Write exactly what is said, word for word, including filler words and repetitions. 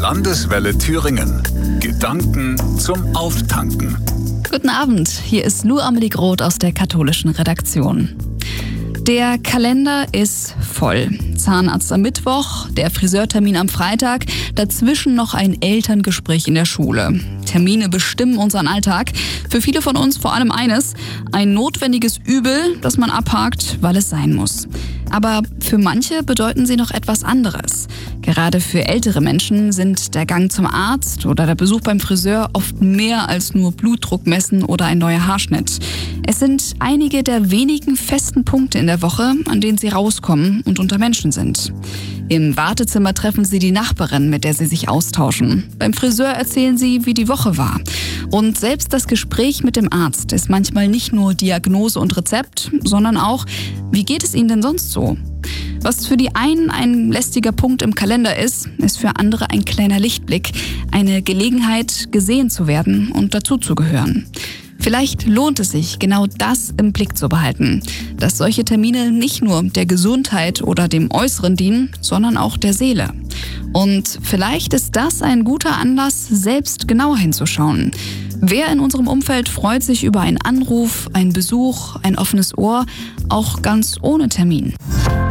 Landeswelle Thüringen. Gedanken zum Auftanken. Guten Abend, hier ist Lou Amelie Groth aus der katholischen Redaktion. Der Kalender ist voll. Zahnarzt am Mittwoch, der Friseurtermin am Freitag, dazwischen noch ein Elterngespräch in der Schule. Termine bestimmen unseren Alltag. Für viele von uns vor allem eines: ein notwendiges Übel, das man abhakt, weil es sein muss. Aber für manche bedeuten sie noch etwas anderes. Gerade für ältere Menschen sind der Gang zum Arzt oder der Besuch beim Friseur oft mehr als nur Blutdruck messen oder ein neuer Haarschnitt. Es sind einige der wenigen festen Punkte in der Woche, an denen sie rauskommen und unter Menschen sind. Im Wartezimmer treffen sie die Nachbarin, mit der sie sich austauschen. Beim Friseur erzählen sie, wie die Woche war. Und selbst das Gespräch mit dem Arzt ist manchmal nicht nur Diagnose und Rezept, sondern auch, wie geht es Ihnen denn sonst so? Was für die einen ein lästiger Punkt im Kalender ist, ist für andere ein kleiner Lichtblick, eine Gelegenheit, gesehen zu werden und dazuzugehören. Vielleicht lohnt es sich, genau das im Blick zu behalten, dass solche Termine nicht nur der Gesundheit oder dem Äußeren dienen, sondern auch der Seele. Und vielleicht ist das ein guter Anlass, selbst genauer hinzuschauen. Wer in unserem Umfeld freut sich über einen Anruf, einen Besuch, ein offenes Ohr, auch ganz ohne Termin?